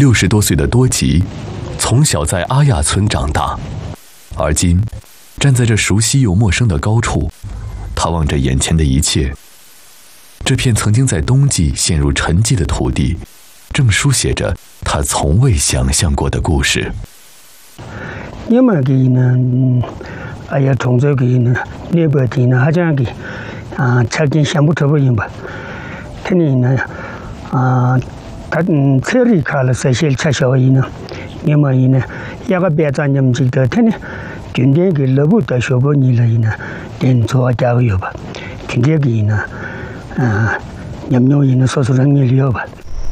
60多岁的多吉，从小在阿亚村长大，而今站在这熟悉又陌生的高处，他望着眼前的一切。这片曾经在冬季陷入沉寂的土地，正书写着他从未想象过的故事。 因为佢呢，从这个呢，那边的呢，好像个曾经想不出不行吧？他呢，他车里开了这些车小呢，因为呢，一个别站就唔知道，他呢，今天个老不得小不你了呢，连做家个有吧？今天个呢，任用人呢，说出人你了吧？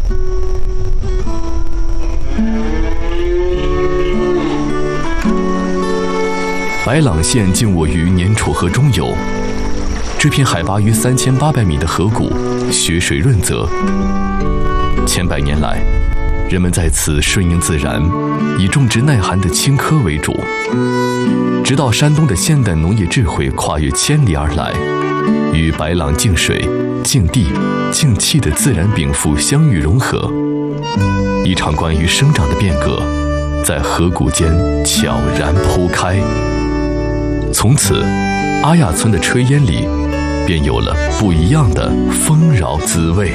白朗县静卧于年楚河中游，这片海拔逾3800米的河谷，雪水润泽。千百年来，人们在此顺应自然，以种植耐寒的青稞为主。直到山东的现代农业智慧跨越千里而来，与白朗净水、净地、净气的自然禀赋相遇融合，一场关于生长的变革在河谷间悄然铺开。从此，阿亚村的炊烟里便有了不一样的丰饶滋味。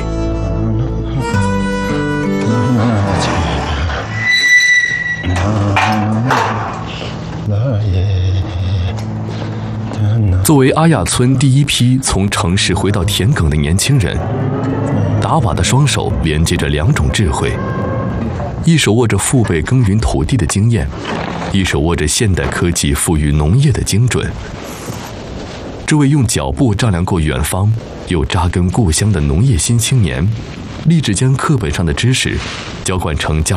作为阿亚村第一批从城市回到田埂的年轻人，达瓦的双手连接着2种智慧，一手握着父辈耕耘土地的经验，一手握着现代科技赋予农业的精准。这位用脚步丈量过远方又扎根故乡的农业新青年，立志将课本上的知识浇灌成